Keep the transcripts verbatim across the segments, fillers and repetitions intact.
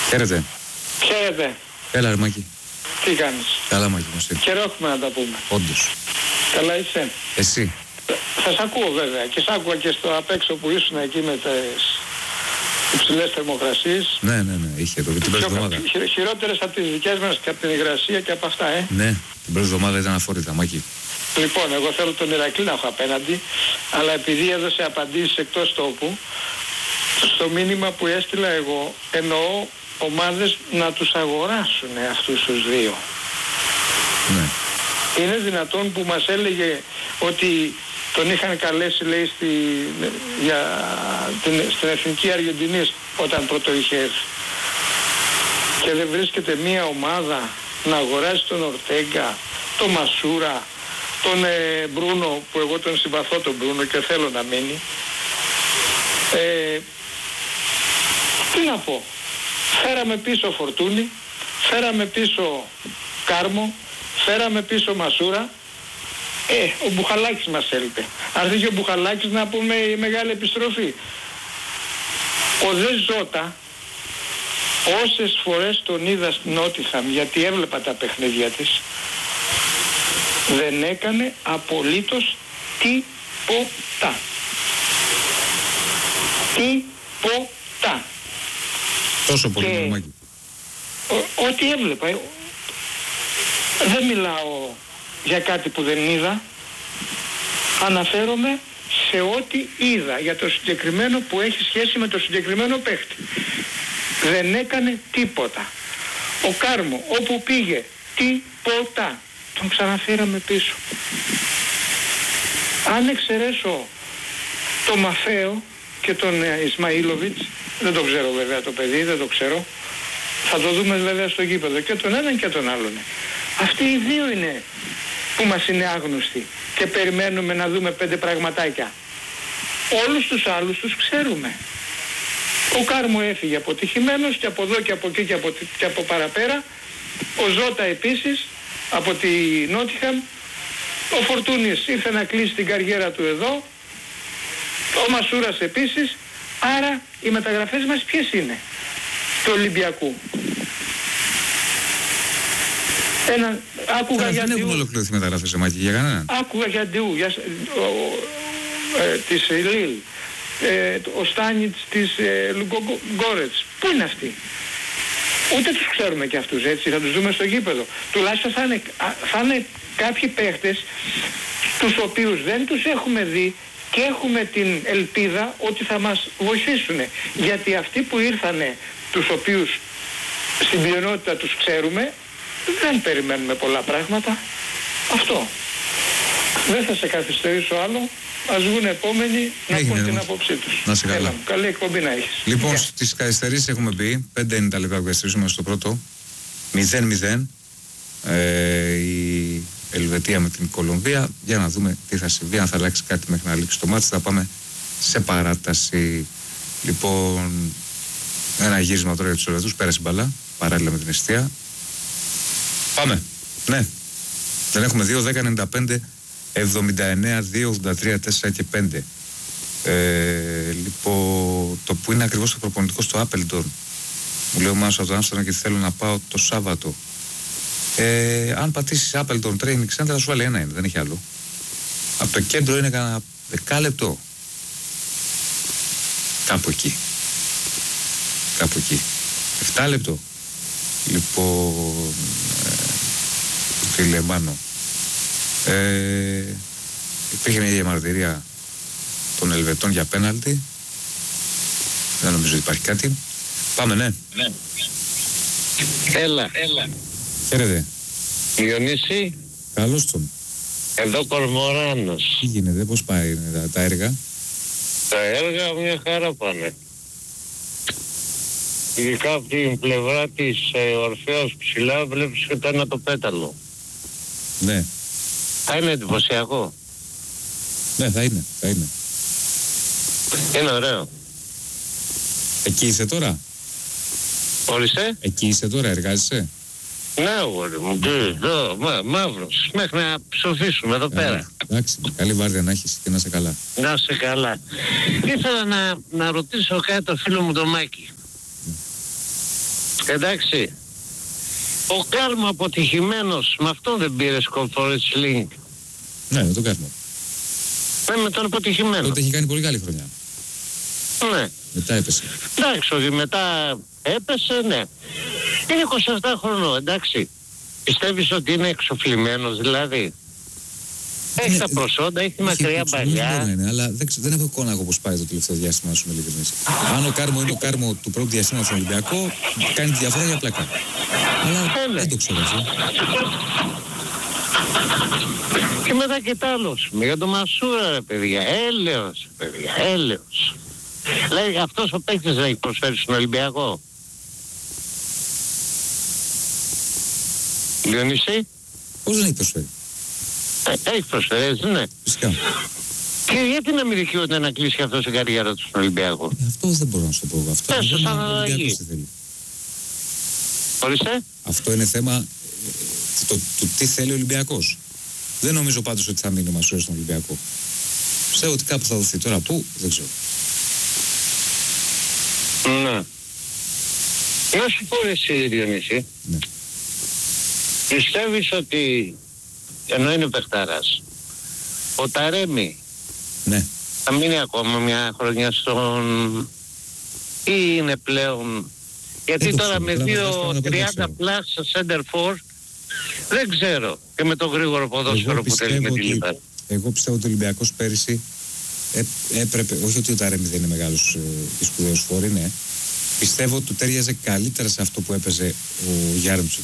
Χαίρετε. Χαίρετε. Έλα, ρε Μάκη. Τι κάνεις? Καλά, Μάκη μου. Καιρό έχουμε να τα πούμε. Όντως. Καλά είσαι? Εσύ? Θα σ' ακούω βέβαια και σ' άκουγα και στο απ' έξω που ήσουν εκεί με τις υψηλές θερμοκρασίες. Ναι, ναι, ναι, είχε το την πρώτη εβδομάδα. Χει, χειρότερες από τις δικές μας και από την υγρασία και από αυτά, ε. Ναι, την πρώτη εβδομάδα ήταν αφόρητα, Μάκη. Λοιπόν, εγώ θέλω τον Ηρακλή να έχω απέναντι, αλλά επειδή έδωσε απαντήσεις εκτός τόπου, στο μήνυμα που έστειλα εγώ εννοώ ομάδες να τους αγοράσουν αυτούς τους δύο. Ναι. Είναι δυνατόν που μας έλεγε ότι τον είχαν καλέσει, λέει, στη, για την, στην Εθνική Αργεντινής όταν πρώτο είχε έρθει, και δεν βρίσκεται μία ομάδα να αγοράσει τον Ορτέγκα, τον Μασούρα, τον ε, Μπρούνο, που εγώ τον συμπαθώ τον Μπρούνο και θέλω να μείνει. Ε, τι να πω, φέραμε πίσω Φορτούνη, φέραμε πίσω Κάρμο, φέραμε πίσω Μασούρα. Ε, ο Μπουχαλάκης μας έλειπε. Αν δεν και ο Μπουχαλάκης να πούμε η μεγάλη επιστροφή. Ο Δε Ζώτα, όσες φορές τον είδα στην Νότιχαμ, γιατί έβλεπα τα παιχνίδια της, δεν έκανε απολύτως τίποτα. Τίποτα. Τόσο πολύ, και, Μάκη. ο, ό,τι έβλεπα. Ε, δεν μιλάω για κάτι που δεν είδα. Αναφέρομαι σε ό,τι είδα για το συγκεκριμένο που έχει σχέση με το συγκεκριμένο παίχτη. Δεν έκανε τίποτα. Ο Κάρμο όπου πήγε, τίποτα. Τον ξαναφέραμε πίσω. Αν εξαιρέσω το Μαφαίο και τον ε, Ισμαήλοβιτς, δεν το ξέρω βέβαια το παιδί, δεν το ξέρω, θα το δούμε βέβαια στο γήπεδο, και τον έναν και τον άλλον. Αυτοί οι δύο είναι που μας είναι άγνωστοι και περιμένουμε να δούμε πέντε πραγματάκια. Όλους τους άλλους τους ξέρουμε. Ο Κάρμο έφυγε αποτυχημένος και από εδώ και από εκεί και από, και από παραπέρα. Ο Ζώτα επίσης από τη Νότιχαμ. Ο Φορτούνης ήρθε να κλείσει την καριέρα του εδώ. Ο Μασούρας επίσης. Άρα οι μεταγραφές μας ποιες είναι? Του Ολυμπιακού. Ένα, άκουγα Άρα, για δεν Ντιού. έχουν ολοκληρωθεί μεταγραφές, Μάκη, για κανέναν. Άκουγα για Ντιού, για, ο, ο, ε, της Λίλ, ε, ο Στάνιτς της ε, Λουγκογκόρετς. Πού είναι αυτοί? Ούτε τους ξέρουμε και αυτούς, έτσι, θα τους δούμε στο γήπεδο. Τουλάχιστον θα είναι, θα είναι κάποιοι παίχτες τους οποίους δεν τους έχουμε δει και έχουμε την ελπίδα ότι θα μας βοηθήσουν. Γιατί αυτοί που ήρθανε, τους οποίους στην πλειονότητα τους ξέρουμε, δεν περιμένουμε πολλά πράγματα. Αυτό. Δεν θα σε καθυστερήσω άλλο. Ας βγουν επόμενοι να Έγινε, πούν την ναι. άποψή τους. Να σε καλά. Έλα, καλή εκπομπή να έχεις. Λοιπόν, Γεια. στις καθυστερήσεις έχουμε πει, πέντε είναι τα λεπτά που καθυστερήσουμε στο πρώτο, μηδέν μηδέν, ε, η Ελβετία με την Κολομβία. Για να δούμε τι θα συμβεί, αν θα αλλάξει κάτι μέχρι να λήξει το μάτι. Θα πάμε σε παράταση. Λοιπόν, ένα γύρισμα τώρα για τους Ελβετούς, πέρασε μπαλά, παράλληλα με την Εστία. Πάμε. Ναι. Δεν έχουμε δύο, δέκα, ενενήντα πέντε, εβδομήντα εννέα, δύο, ογδόντα τρία, τέσσερα και πέντε. Ε, λοιπόν, το που είναι ακριβώς το προπονητικό στο Άπελντορν. Μου λέει ο Μάνος από το Άμστερνταμ και θέλω να πάω το Σάββατο. Ε, αν πατήσεις Άπελντορν Training Center θα σου βάλει ένα είναι, δεν έχει άλλο. Από το κέντρο είναι κανένα δεκάλεπτο. Κάπου εκεί. Κάπου εκεί. Εφτά λεπτό. Λοιπόν, ε, φίλε Μάνο, ε, υπήρχε μια διαμαρτυρία των Ελβετών για πέναλτι. Δεν νομίζω ότι υπάρχει κάτι. Πάμε, ναι. Ναι. Έλα. Έλα. Χαίρετε. Διονύση. Καλώς τον. Εδώ Κορμοράνος. Τι γίνεται, πώς πάει τα, τα έργα? Τα έργα μια χαρά πάνε. Ειδικά από την πλευρά της ε, Ορφέως ψηλά βλέπεις και το ένα το πέταλο. Ναι. Θα είναι εντυπωσιακό. Ναι, θα είναι, θα είναι. Είναι ωραίο. Εκεί είσαι τώρα? Όρισε. Εκεί είσαι τώρα, εργάζεσαι? Ναι, αγόρι μου, τι, εδώ, μα, μαύρος, μέχρι να ψοφήσουμε εδώ πέρα. Εντάξει, καλή βάρδια να έχεις και να είσαι καλά. Να είσαι καλά. Ήθελα να, να ρωτήσω κάτι το φίλο μου τον Μάκη. Εντάξει. Ο Κάρμο αποτυχημένος, με αυτόν δεν πήρε Conference League. Ναι, με τον Κάρμο. Ναι, με τον αποτυχημένο. Τότε έχει κάνει πολύ καλή χρονιά. Ναι. Μετά έπεσε. Εντάξει, ότι μετά έπεσε, ναι. Είναι είκοσι επτά χρονών, εντάξει. Πιστεύεις ότι είναι εξοφλημένος, δηλαδή? Έχει Ναι, τα προσόντα, έχει έχει μακριά το παλιά. Ναι, ναι, αλλά δεν, ξε- δεν έχω εικόνα εγώ πώς πάει το τελευταίο διάστημα, να σου είμαι ειλικρινής. Αν ο Κάρμο είναι ο Κάρμο του πρώτου διαστήματος στον Ολυμπιακό, κάνει τη διαφορά για πλάκα. Αλλά Ε, ναι. δεν το ξέρω αυτό. Και μετά και τ' άλλος. Για τον Μασούρα, ρε παιδιά. Έλεος, παιδιά. Έλεος. Λέει, αυτός ο παίκτης δεν έχει προσφέρει στον Ολυμπιακό. Διονύση, Πώς δεν έχει προσφέρει. ε, έχει προσφέρει, έτσι, ναι. Φυσικά. Και γιατί να μην δικαιούται να κλείσει αυτός η καριέρα του στον Ολυμπιακό? Ε, Αυτό δεν μπορώ να σου το πω. Αυτό Πες το είναι σαν ο αλλαγή. Ολυμπιακός τι θέλει. Ορίστε. Αυτό είναι θέμα ε, το, το τι θέλει ο Ολυμπιακός. Δεν νομίζω πάντως ότι θα μείνει ο Μασούρας στον Ολυμπιακό. Πιστεύω ότι κάπου θα δοθεί. Τώρα πού, δεν ξέρω. Ναι. Να σου πω εσύ, Διονύση. Ναι. Πιστεύεις ότι, ενώ είναι παιχτάρας, ο Ταρέμι Ναι. θα μείνει ακόμα μια χρονιά στον... ή είναι πλέον... Γιατί Δεν το τώρα ξέρω. με Τώρα με δύο βάζεις πάνω να πω, δεν τριάντα ξέρω. πλάς center for δεν ξέρω. Και με το γρήγορο ποδόσφαιρο Εγώ που θέλει με πιστεύω τη ότι, Λίβερ. εγώ πιστεύω ότι ο Ολυμπιακός πέρυσι έ, έπρεπε, όχι ότι ο Ταρέμι δεν είναι μεγάλος ε, και σπουδαίος φόρ, ναι. Πιστεύω ότι του τέριαζε καλύτερα σε αυτό που έπαιζε ο Γιάρμτσουκ.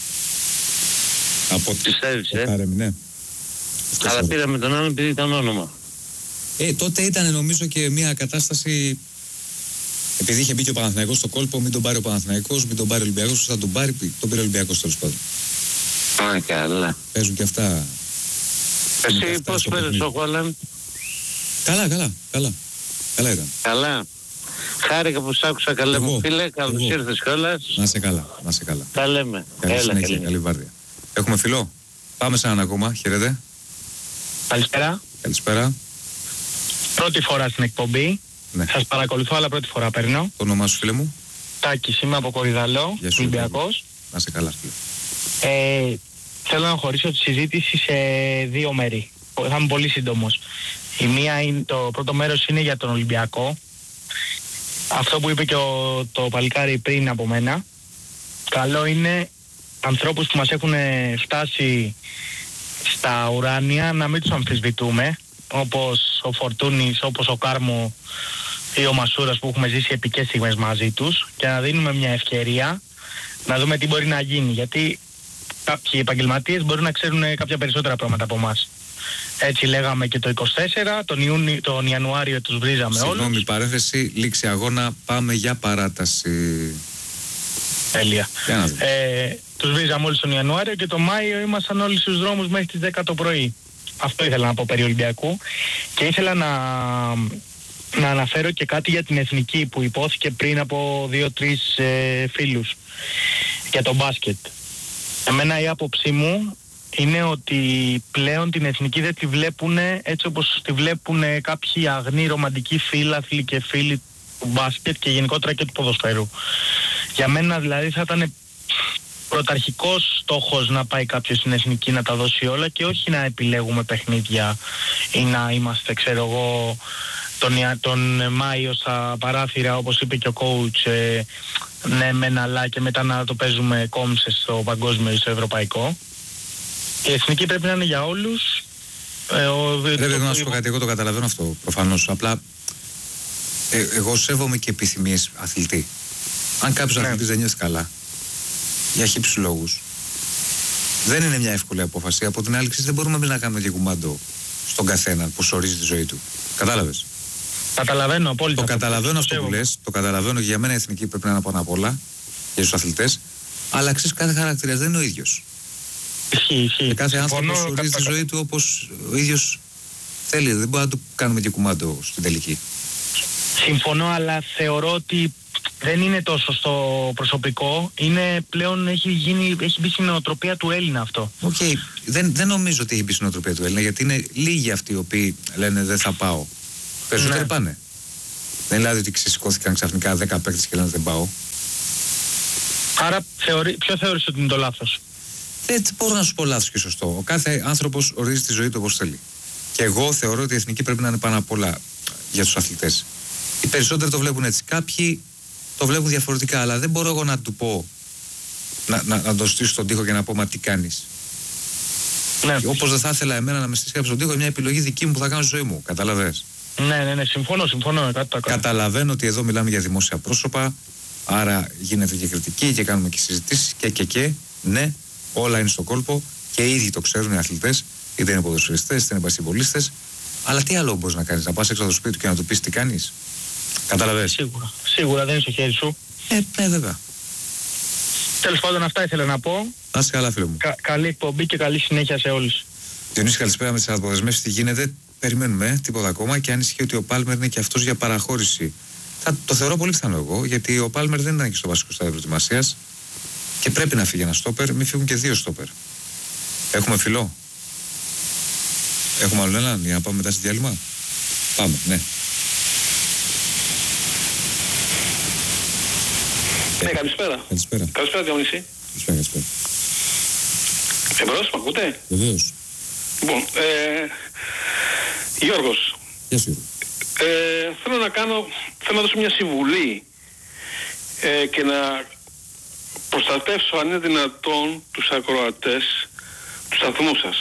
Από ότι Πιστεύεις, ο ε? Ταρέμι, ναι. Αυτό Αλλά θεωρώ. πήραμε τον άλλον επειδή ήταν όνομα. Ε, τότε ήταν νομίζω και μια κατάσταση. Επειδή είχε μπει και ο Παναθηναϊκός στο κόλπο, μην τον πάρει ο Παναθηναϊκός, μην τον πάρει ο Ολυμπιακός, θα τον πάρει, τον πήρε ο Ολυμπιακός τέλος πάντων. Α, καλά. Παίζουν και αυτά. Εσύ αυτά πώς στο πέρασε παιχνίδι. ο Χόλαντ? Καλά, καλά, καλά. Καλά ήταν. Καλά. Χάρηκα που σ' άκουσα, καλέ μου Εγώ, φίλε. Καλώς εγώ. ήρθες κιόλας. Να είσαι καλά, να είσαι καλά. Τα λέμε. Καλή Έλα, συνέχεια, καλή. καλή βάρδια. Έχουμε φιλό. Πάμε σε έναν ακόμα. Χαίρετε. Καλησπέρα. Καλησπέρα. Πρώτη φορά στην εκπομπή. Ναι. Σας παρακολουθώ, αλλά πρώτη φορά παίρνω. Το όνομά σου, φίλε μου. Τάκης, είμαι από Κορυδαλό, Γεια σου, Ολυμπιακός. Να είσαι καλά, φίλε. Ε, θέλω να χωρίσω τη συζήτηση σε δύο μέρη. Θα είμαι πολύ σύντομος. Η μία είναι, το πρώτο μέρος είναι για τον Ολυμπιακό. Αυτό που είπε και ο, το παλικάρι πριν από μένα. Καλό είναι ανθρώπους που μας έχουν φτάσει στα ουράνια να μην τους αμφισβητούμε, όπως ο Φορτούνης, όπως ο Κάρμο ή ο Μασούρας που έχουμε ζήσει επικές στιγμές μαζί τους, και να δίνουμε μια ευκαιρία να δούμε τι μπορεί να γίνει, γιατί κάποιοι επαγγελματίες μπορούν να ξέρουν κάποια περισσότερα πράγματα από εμάς. Έτσι λέγαμε και το είκοσι τέσσερα, τον, Ιούνι, τον Ιανουάριο τους βρίζαμε όλους. Συγγνώμη, παρένθεση, λήξη αγώνα, πάμε για παράταση. Τέλεια. Για να δούμε. Ε, τους βρίζαμε όλους τον Ιανουάριο και τον Μάιο ήμασταν όλοι στους δρόμους μέχρι τις δέκα το πρωί. Αυτό ήθελα να πω περί Ολυμπιακού. Και ήθελα να, να αναφέρω και κάτι για την εθνική που υπόθηκε πριν από δύο-τρεις ε, φίλους για το μπάσκετ. Εμένα η άποψή μου είναι ότι πλέον την εθνική δεν τη βλέπουν έτσι όπως τη βλέπουν κάποιοι αγνοί ρομαντικοί φίλαθλοι και φίλοι του μπάσκετ και γενικότερα και του ποδοσφαίρου. Για μένα δηλαδή θα ήταν πρωταρχικός στόχος να πάει κάποιος στην εθνική να τα δώσει όλα και όχι να επιλέγουμε παιχνίδια ή να είμαστε, ξέρω εγώ, τον, Ια- τον Μάιο στα παράθυρα, όπως είπε και ο coach, ε, ναι μεν αλλά και μετά να το παίζουμε κόμψε στο παγκόσμιο ή στο ευρωπαϊκό. Η εθνική πρέπει να είναι για όλους. Ε, ο, Πρέπει το- να σου πω κάτι, εγώ το καταλαβαίνω αυτό προφανώς. Απλά ε, εγώ σέβομαι και επιθυμίες αθλητή. Αν κάποιος Ναι. αθλητής δεν νιώθει καλά, για χύψους λόγους, δεν είναι μια εύκολη απόφαση. Από την άλλη, ξέρεις, δεν μπορούμε εμείς να κάνουμε και κουμάντο στον καθένα που σωρίζει τη ζωή του. Κατάλαβες. Καταλαβαίνω απόλυτα. Το καταλαβαίνω αυτό που Σέβομαι. λες, το καταλαβαίνω και για μένα η εθνική πρέπει να είναι πάνω απ' όλα για τους αθλητές. Αλλά ξέρεις, κάθε χαρακτήρας δεν είναι ο ίδιος. Ισχύει, ισχύει. Και κάθε άνθρωπος Συμφωνώ ορίζει τη κατά- ζωή του όπως ο ίδιος θέλει. Δεν μπορούμε να του κάνουμε και κουμάντο στην τελική. Συμφωνώ, αλλά θεωρώ ότι δεν είναι τόσο στο προσωπικό. Είναι πλέον, έχει, γίνει, έχει μπει στην νοοτροπία του Έλληνα αυτό. Οκ, δεν, δεν νομίζω ότι έχει μπει στην οτροπία του Έλληνα, γιατί είναι λίγοι αυτοί οι οποίοι λένε δεν θα πάω. Περισσότεροι Ναι. πάνε. Δεν είναι δηλαδή ότι ξεσηκώθηκαν ξαφνικά δέκα παίκτες και λένε δεν πάω. Άρα θεωρεί, ποιο θεωρείς ότι είναι το λάθος? Δεν μπορώ να σου πω λάθος και σωστό. Ο κάθε άνθρωπος ορίζει τη ζωή του όπως θέλει. Και εγώ θεωρώ ότι η εθνική πρέπει να είναι πάνω απ' όλα για τους αθλητές. Οι περισσότεροι το βλέπουν έτσι. Κάποιοι το βλέπουν διαφορετικά, αλλά δεν μπορώ εγώ να του πω, να, να, να το στήσω στον τοίχο και να πω μα τι κάνεις. Ναι. Όπως δεν θα ήθελα εμένα να με στήσει κάποιος στον τοίχο, μια επιλογή δική μου που θα κάνω στη ζωή μου. Καταλαβαίνεις. Ναι, ναι, ναι, συμφωνώ, συμφωνώ εκατό τοις εκατό. Καταλαβαίνω ότι εδώ μιλάμε για δημόσια πρόσωπα, άρα γίνεται και κριτική και κάνουμε και συζητήσεις και και και. Ναι, όλα είναι στο κόλπο και οι ίδιοι το ξέρουν οι αθλητές, είτε είναι ποδοσφαιριστές, είτε είναι μπασκετμπολίστες. Αλλά τι άλλο μπορείς να κάνεις, να πας έξω από το σπίτι του και να του πεις τι κάνεις. Καταλαβαίνεις. Σίγουρα, σίγουρα δεν είναι στο χέρι σου. Ε, ναι, βέβαια. Τέλος πάντων, αυτά ήθελα να πω. Να είσαι καλά, φίλο μου. Κα, καλή εκπομπή και καλή συνέχεια σε όλους. Διονύση, καλησπέρα με τις αποδεσμεύσεις. Τι γίνεται, περιμένουμε τίποτα ακόμα και αν ισχύει ότι ο Πάλμερ είναι και αυτός για παραχώρηση. Θα το θεωρώ πολύ πιθανό εγώ, γιατί ο Πάλμερ δεν ήταν και στο βασικό στάδιο προετοιμασίας και πρέπει να φύγει ένα στόπερ, μην φύγουν και δύο στόπερ. Έχουμε φιλό. Έχουμε άλλον έναν για να πάμε μετά στη διάλειμμα. Πάμε, ναι. Ναι, καλησπέρα. Καλησπέρα. Καλησπέρα, Διονύση. Καλησπέρα, καλησπέρα. Εμπρός, μ' ακούτε? Βεβαίως. Λοιπόν, ε, Γιώργος, Γεια σου. ε, θέλω να κάνω, θέλω να δώσω μια συμβουλή ε, και να προστατεύσω αν είναι δυνατόν τους ακροατές του σταθμού σας.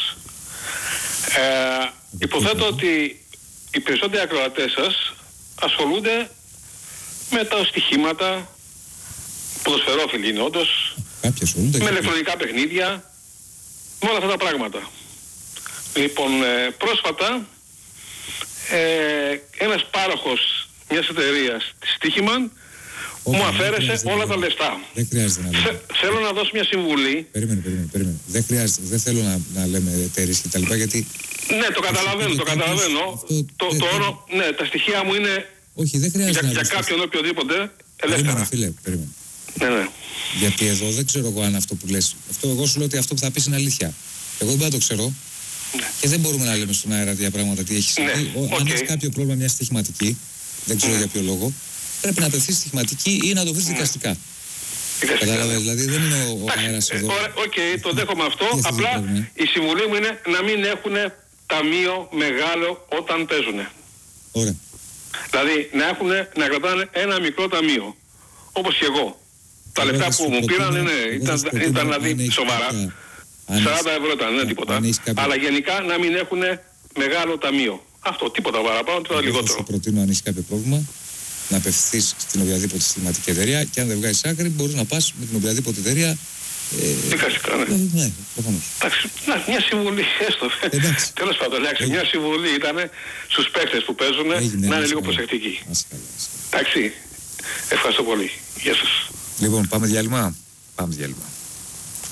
Ε, υποθέτω ότι οι περισσότεροι ακροατές σας ασχολούνται με τα στοιχήματα, ποδοσφαιρόφιλοι είναι όντως, Κάποιοι ασχολούνται. με ηλεκτρονικά παιχνίδια, με όλα αυτά τα πράγματα. Λοιπόν, ε, πρόσφατα ε, ένας πάροχος μιας εταιρείας της Στίχημαν μου αφαίρεσε όλα τα λεφτά. Δεν χρειάζεται να λέμε. Θε, θέλω να δώσω μια συμβουλή. Περίμενε, περίμενε, περίμενε. Δεν χρειάζεται, δεν θέλω να, να λέμε εταιρείες και τα λοιπά, γιατί... Ναι, το καταλαβαίνω, το καταλαβαίνω. Αυτό, Το, δεν, το δεν, όρο, ναι, τα στοιχεία μου είναι όχι, δεν χρειάζεται για, να για λες. κάποιον οποιοδήποτε Περίμενε, ελεύθερα. φίλε, περίμενε. Ναι, ναι. Γιατί εδώ δεν ξέρω εγώ αν αυτό που λες. Αυτό εγώ σου λέω ότι αυτό που θα πεις είναι αλήθεια. Εγώ δεν μπορώ να το ξέρω. Ναι. Και δεν μπορούμε να λέμε στον αέρα τέτοια πράγματα τι έχει συμβεί. Ναι, Ο- Αν οκ. έχει κάποιο πρόβλημα, μια στοιχηματική, δεν ξέρω Ναι. για ποιο λόγο, πρέπει να απευθύνει στοιχηματική ή να το βρει δικαστικά. Δικαστικά. Καταλαβαίνεις, δηλαδή δεν είναι ο, ο αέρα Εντάξει, ε, εδώ. ωραία, οκ, το δέχομαι αυτό. Τι Απλά πρόβλημα. η συμβουλή μου είναι να μην έχουν ταμείο μεγάλο όταν παίζουν. Ωραία. Δηλαδή να, έχουν, να κρατάνε ένα μικρό ταμείο. Όπως και εγώ. Τα Εγώ λεφτά θα σου που μου προτείνω- πήραν είναι, εγώ θα ήταν, σου προτείνω, ήταν αν δηλαδή έχεις σοβαρά. κάποια- αν έχεις- σαράντα ευρώ ήταν, δεν τίποτα. αν έχεις κάποια- Αλλά γενικά να μην έχουν μεγάλο ταμείο. Αυτό, τίποτα παραπάνω, τίποτα Εγώ θα λιγότερο. σου προτείνω, αν έχει κάποιο πρόβλημα, να απευθυνθεί στην οποιαδήποτε στοιχηματική εταιρεία και αν δεν βγάζει άκρη, μπορεί να πα με την οποιαδήποτε εταιρεία. Ε, Δικαστικά, ναι. ε, ναι, προφανώς. Εντάξει, να, μια συμβουλή, έστω. Εντάξει. Τέλος πάντων, εντάξει, μια συμβουλή ήταν στους παίκτες που παίζουν Έγινε, να είναι να λίγο είσαι καλά. προσεκτικοί. Να είσαι καλά, να είσαι καλά. Εντάξει, ευχαριστώ πολύ. Γεια σας. Λοιπόν, πάμε διάλειμμα. Πάμε διάλειμμα.